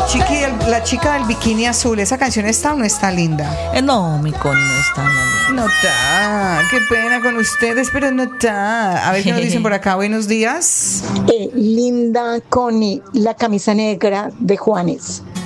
La chica del bikini azul, ¿esa canción está o no está linda? No, mi Connie no está linda. No está, qué pena con ustedes, pero no está. A ver qué nos dicen por acá, buenos días. Linda Connie, la camisa negra de Juanes.